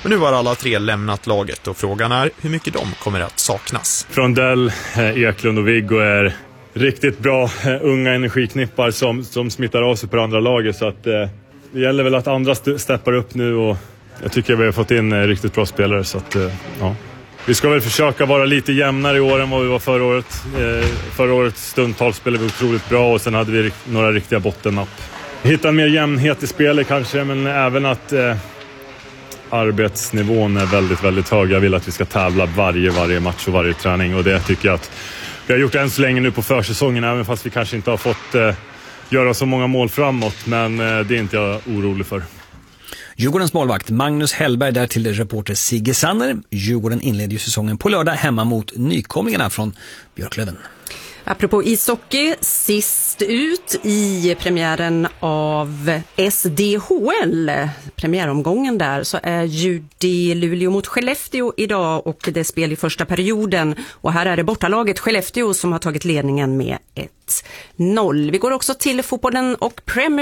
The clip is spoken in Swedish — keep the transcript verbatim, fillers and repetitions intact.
Men nu har alla tre lämnat laget och frågan är hur mycket de kommer att saknas. Frondell, Eklund och Viggo är riktigt bra unga energiknippar som, som smittar av sig på andra laget. Så att, eh, det gäller väl att andra st- steppar upp nu och jag tycker vi har fått in eh, riktigt bra spelare. Så att, eh, ja. Vi ska väl försöka vara lite jämnare i år än vad vi var förra året. Eh, förra året stundtals spelade vi otroligt bra och sen hade vi rikt- några riktiga bottennapp. Hitta en mer jämnhet i spelet kanske, men även att eh, arbetsnivån är väldigt, väldigt hög. Jag vill att vi ska tävla varje, varje match och varje träning och det tycker jag att vi har gjort än så länge nu på försäsongen, även fast vi kanske inte har fått eh, göra så många mål framåt, men eh, det är inte jag orolig för. Djurgårdens målvakt Magnus Hellberg där till reporter Sigge Sanner. Djurgården inleder ju säsongen på lördag hemma mot nykomlingarna från Björklöven. Apropå ishockey, sist ut i premiären av S D H L, premiäromgången där, så är ju det Luleå mot Skellefteå idag och det spel i första perioden. Och här är det bortalaget Skellefteå som har tagit ledningen med ett noll. Vi går också till fotbollen och Premier